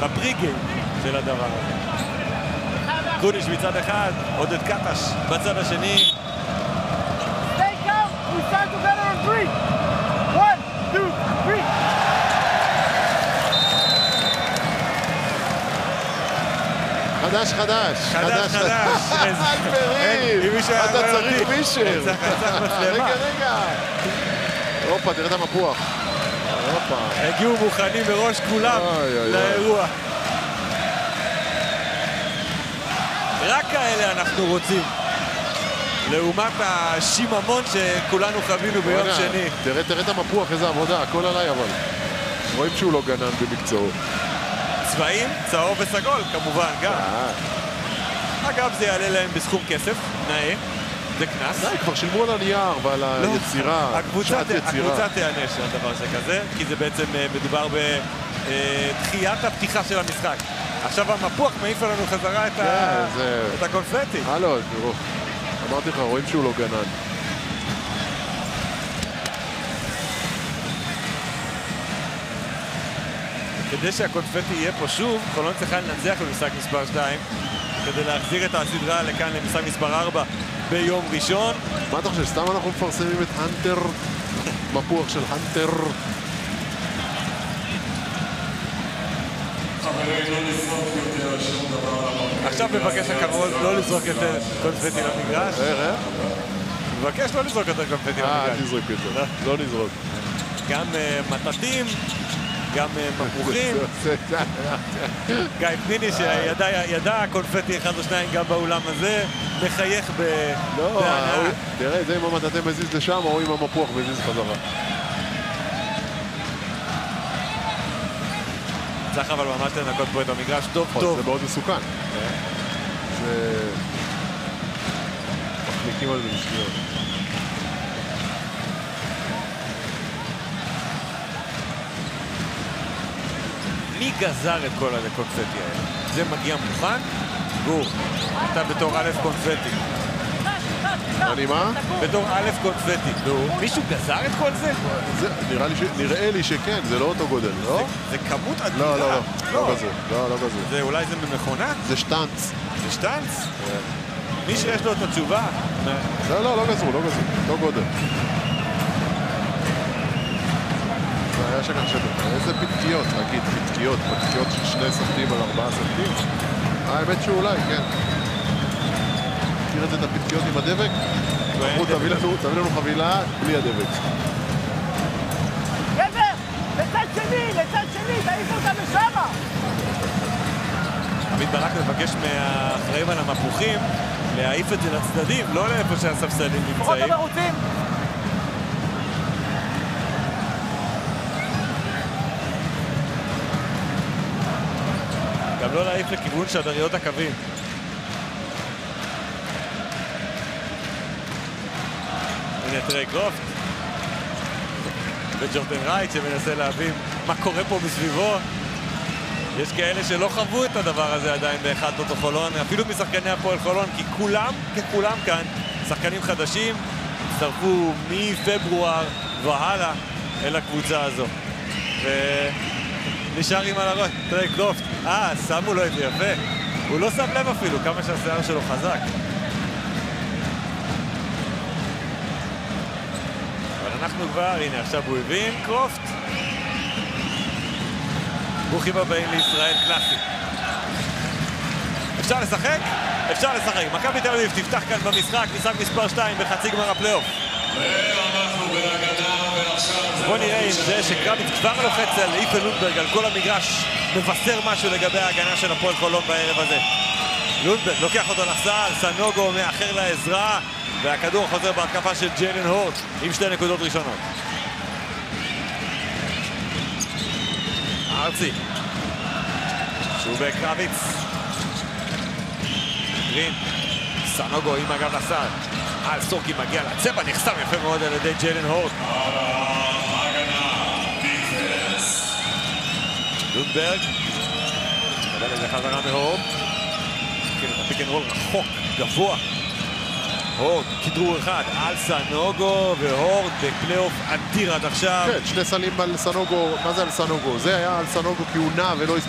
בפריגיים של הדבר הזה. קוניש מצד אחד, עודד קטש בצד השני. חדש. אלפרין! אתה צריך וישר. צריך מצלמה. רגע. הופה, תראה את המפוח. הגיעו מוכנים מראש כולם לאירוע. רק כאלה אנחנו רוצים. לעומת השיממון שכולנו חווינו ביום שני. תראה את המפוח, איזה עבודה, הכל עליי אבל. רואים שהוא לא גנן במקצועו. צבעים, צהוב וסגול, כמובן, גם. אגב, זה יעלה להם בסכום כסף, נאה. זה כנס. די, כבר שילמו על הנייר ועל היצירה. הקבוצה תיענש על דבר שכזה, כי זה בעצם מדובר בתחיית הפתיחה של המשחק. עכשיו המפוח מעיף לנו חזרה את הקונפטי. הלו, תראו. אמרתי לך, רואים שהוא לא גנן. כדי שהקונפטי יהיה פה שוב, חולון צריכה לנצח במשחק מספר 2 כדי להחזיר את הסדרה לכאן למשחק מספר 4 ביום ראשון. מה אתה חושב? סתם אנחנו מפרסמים את הנטר, מפוח של הנטר. עכשיו מבקש הקרול לא לזרוק את קונפטי למגרש. מבקש לא לזרוק את הקונפטי למגרש. תזרוק יותר, לא לזרוק. גם מטטים, גם מפוחים. גיא פניני שידע קונפטי אחד או שניים גם באולם הזה, מחייך בהנאה. תראה, זה אם המטטה מזיז לשם או אם המפוח מזיז חזרה. צריך אבל ממש לנקות פה את המגרש טוב. זה מאוד מסוכן. זה... מחליקים על זה בשניות. מי גזר את כל הקונפטי האלה? זה מגיע מוכן? גור, אתה בתור א' קונפטי. אני מה? בתור א' קונפטי. מישהו גזר את כל זה? נראה לי שכן, זה לא אותו גודל, לא? זה כמות אדירה. לא גזר. אולי זה במכונה? זה שטנץ. זה שטנץ? מי שיש לו את התשובה? לא גזרו, לא גודל. זה היה שכן שבא. איזה פתקיות, נגיד, פתקיות של 2 סנטים על 4 סנטים. האמת שאולי, כן. תראה את הפתקיות עם הדבק. תביא לנו חבילה בלי הדבק. גבר! לצד שני, תעיפו אותם לשמה! עמית ברק מבקש מהאחראים על המפוחים להעיף את זה לצדדים, לא לאיפה שהספסלים נמצאים. פחות המרוצים! גם לא להעיף לכיוון שדריות הקווים. הנה טריי קרופט וג'ורדן רייט שמנסה להבין מה קורה פה מסביבו. יש כאלה שלא חוו את הדבר הזה עדיין באחד טוטו חולון, אפילו משחקני הפועל חולון, כי כולם כאן שחקנים חדשים, הצטרפו מפברואר והלאה אל הקבוצה הזו. ונשאר עם על הראש, טריי קרופט, שמו לו את זה יפה. הוא לא שם לב אפילו כמה שהשיער שלו חזק. אנחנו כבר, הנה עכשיו הוא הבין, קרופט. ברוכים הבאים לישראל קלאסי. אפשר לשחק? אפשר לשחק. מכבי תל אביב תפתח כאן במשחק, משחק מספר 2 בחצי גמר הפלייאוף. ואנחנו בהגנה ועכשיו... בוא נראה אם זה שקרביץ כבר לוחץ על איפן לונדברג על כל המגרש, מבשר משהו לגבי ההגנה של הפועל חולון בערב הזה. לונדברג לוקח אותו לסל, סנוגו מאחר לעזרה, והכדור חוזר בהתקפה של ג'יילן הורט עם 2 נקודות ראשונות. ארצי. שוב קרביץ. גרין. סנוגו עם הגב לסל. סורקי מגיע לצבע, נחסם יפה מאוד על ידי ג'יילן הורט. לונדברג. נדל איזה חזרה מהורט. כן, את הפיק אנד רול רחוק, גבוה. הורט, כדרור אחד על סנוגו, והורט בפלייאוף אדיר עד עכשיו. כן, 2 סלים על סנוגו. מה זה על סנוגו? זה היה על סנוגו כי הוא נע ולא הספיק